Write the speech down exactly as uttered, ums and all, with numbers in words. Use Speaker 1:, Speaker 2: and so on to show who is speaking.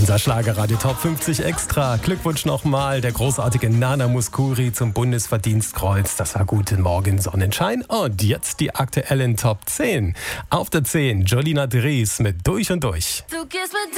Speaker 1: Unser Schlagerradio Top fünfzig Extra. Glückwunsch nochmal, der großartige Nana Mouskouri zum Bundesverdienstkreuz. Das war Guten Morgen Sonnenschein. Und jetzt die aktuellen Top zehn. Auf der zehn Jolina Dries mit Durch und Durch.
Speaker 2: Du gehst mit